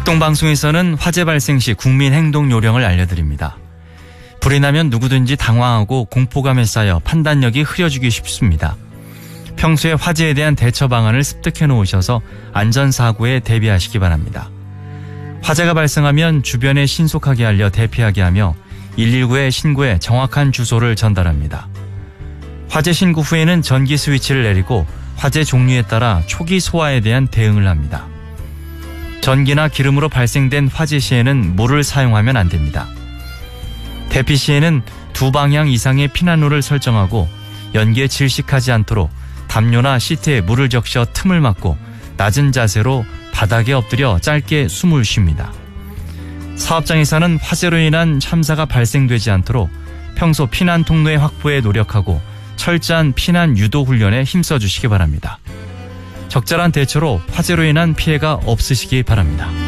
극동방송에서는 화재 발생 시 국민 행동 요령을 알려드립니다. 불이 나면 누구든지 당황하고 공포감에 쌓여 판단력이 흐려지기 쉽습니다. 평소에 화재에 대한 대처 방안을 습득해 놓으셔서 안전사고에 대비하시기 바랍니다. 화재가 발생하면 주변에 신속하게 알려 대피하게 하며 119에 신고해 정확한 주소를 전달합니다. 화재 신고 후에는 전기 스위치를 내리고 화재 종류에 따라 초기 소화에 대한 대응을 합니다. 전기나 기름으로 발생된 화재 시에는 물을 사용하면 안 됩니다. 대피 시에는 2방향 이상의 피난로를 설정하고 연기에 질식하지 않도록 담요나 시트에 물을 적셔 틈을 막고 낮은 자세로 바닥에 엎드려 짧게 숨을 쉽니다. 사업장에서는 화재로 인한 참사가 발생되지 않도록 평소 피난 통로의 확보에 노력하고 철저한 피난 유도 훈련에 힘써 주시기 바랍니다. 적절한 대처로 화재로 인한 피해가 없으시기 바랍니다.